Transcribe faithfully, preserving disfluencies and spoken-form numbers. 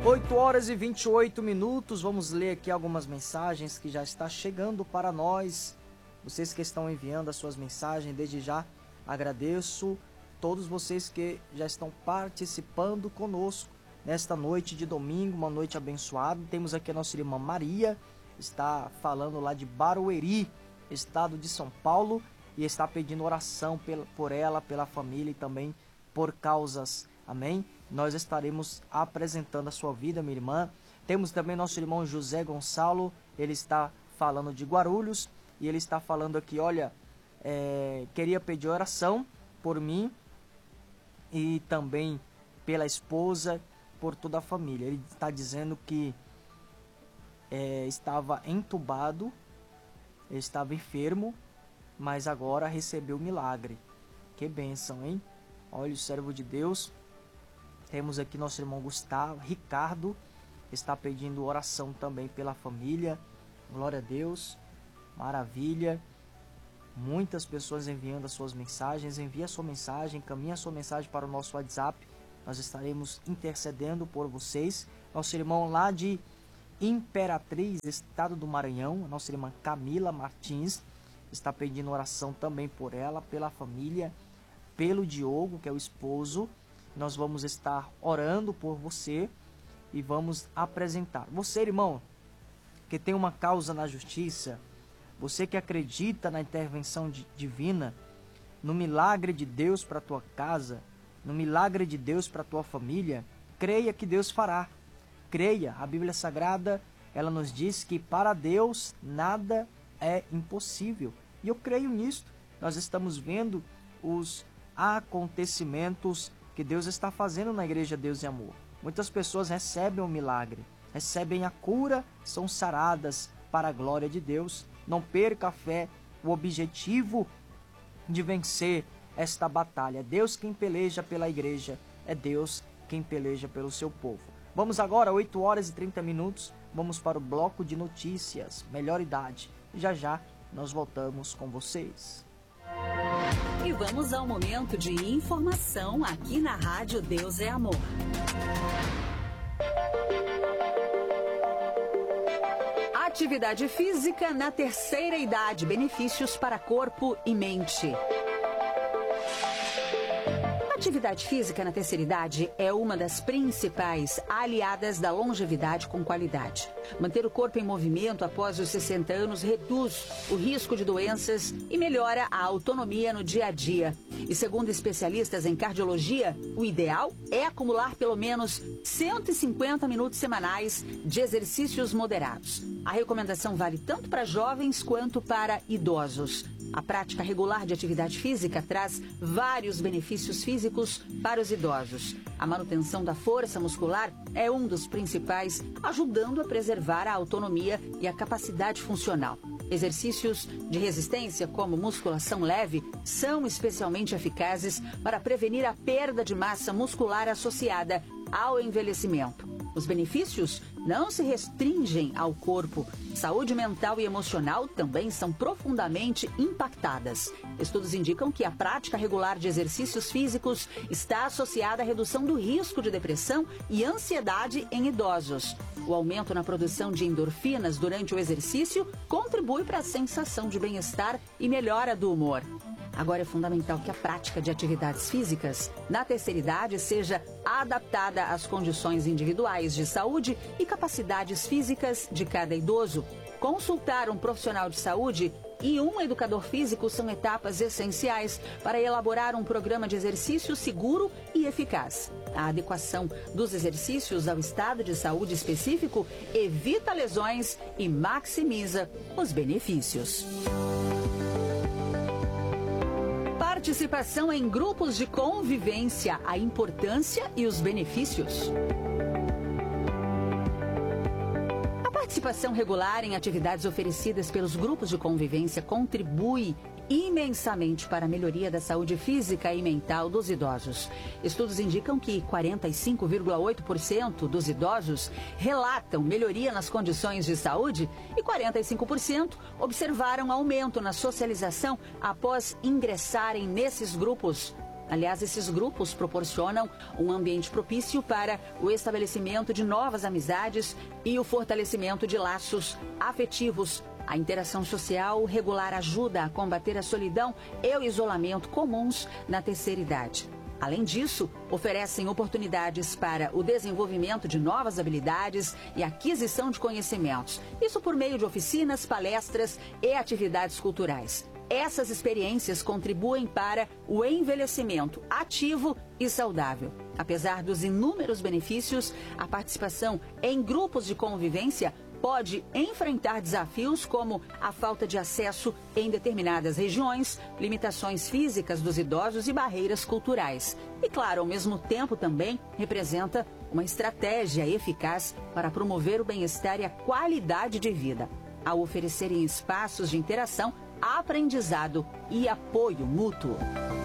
oito horas e vinte e oito minutos, vamos ler aqui algumas mensagens que já está chegando para nós. Vocês que estão enviando as suas mensagens, desde já agradeço todos vocês que já estão participando conosco nesta noite de domingo, uma noite abençoada. Temos aqui a nossa irmã Maria, está falando lá de Barueri, estado de São Paulo, e está pedindo oração por ela, pela família e também por causas. Amém? Nós estaremos apresentando a sua vida, minha irmã. Temos também nosso irmão José Gonçalo, ele está falando de Guarulhos, e ele está falando aqui, olha, é, queria pedir oração por mim e também pela esposa, por toda a família. Ele está dizendo que é, estava entubado, estava enfermo, mas agora recebeu milagre. Que bênção, hein? Olha, o servo de Deus. Temos aqui nosso irmão Gustavo, Ricardo, está pedindo oração também pela família. Glória a Deus, maravilha. Muitas pessoas enviando as suas mensagens. Envie a sua mensagem, encaminhe a sua mensagem para o nosso WhatsApp. Nós estaremos intercedendo por vocês. Nosso irmão lá de Imperatriz, estado do Maranhão, nossa irmã Camila Martins, está pedindo oração também por ela, pela família, pelo Diogo, que é o esposo. Nós vamos estar orando por você e vamos apresentar. Você, irmão, que tem uma causa na justiça, você que acredita na intervenção divina, no milagre de Deus para a tua casa, no milagre de Deus para a tua família, creia que Deus fará. Creia, a Bíblia Sagrada, ela nos diz que para Deus nada é impossível. E eu creio nisso. Nós estamos vendo os acontecimentos que Deus está fazendo na Igreja Deus e Amor. Muitas pessoas recebem o milagre, recebem a cura, são saradas para a glória de Deus. Não perca a fé, o objetivo de vencer esta batalha. É Deus quem peleja pela igreja, é Deus quem peleja pelo seu povo. Vamos agora, oito horas e trinta minutos, vamos para o bloco de notícias, melhor idade. Já já nós voltamos com vocês. E vamos ao momento de informação aqui na Rádio Deus é Amor. Atividade física na terceira idade, benefícios para corpo e mente. Atividade física na terceira idade é uma das principais aliadas da longevidade com qualidade. Manter o corpo em movimento após os sessenta anos reduz o risco de doenças e melhora a autonomia no dia a dia. E segundo especialistas em cardiologia, o ideal é acumular pelo menos cento e cinquenta minutos semanais de exercícios moderados. A recomendação vale tanto para jovens quanto para idosos. A prática regular de atividade física traz vários benefícios físicos para os idosos. A manutenção da força muscular é um dos principais, ajudando a preservar a autonomia e a capacidade funcional. Exercícios de resistência, como musculação leve, são especialmente eficazes para prevenir a perda de massa muscular associada ao envelhecimento. Os benefícios não se restringem ao corpo. Saúde mental e emocional também são profundamente impactadas. Estudos indicam que a prática regular de exercícios físicos está associada à redução do risco de depressão e ansiedade em idosos. O aumento na produção de endorfinas durante o exercício contribui para a sensação de bem-estar e melhora do humor. Agora é fundamental que a prática de atividades físicas na terceira idade seja adaptada às condições individuais de saúde e capacidades físicas de cada idoso. Consultar um profissional de saúde e um educador físico são etapas essenciais para elaborar um programa de exercício seguro e eficaz. A adequação dos exercícios ao estado de saúde específico evita lesões e maximiza os benefícios. Participação em grupos de convivência, a importância e os benefícios. A participação regular em atividades oferecidas pelos grupos de convivência contribui imensamente para a melhoria da saúde física e mental dos idosos. Estudos indicam que quarenta e cinco vírgula oito por cento dos idosos relatam melhoria nas condições de saúde e quarenta e cinco por cento observaram aumento na socialização após ingressarem nesses grupos. Aliás, esses grupos proporcionam um ambiente propício para o estabelecimento de novas amizades e o fortalecimento de laços afetivos. A interação social regular ajuda a combater a solidão e o isolamento comuns na terceira idade. Além disso, oferecem oportunidades para o desenvolvimento de novas habilidades e aquisição de conhecimentos. Isso por meio de oficinas, palestras e atividades culturais. Essas experiências contribuem para o envelhecimento ativo e saudável. Apesar dos inúmeros benefícios, a participação em grupos de convivência pode enfrentar desafios como a falta de acesso em determinadas regiões, limitações físicas dos idosos e barreiras culturais. E, claro, ao mesmo tempo também representa uma estratégia eficaz para promover o bem-estar e a qualidade de vida, ao oferecerem espaços de interação, aprendizado e apoio mútuo.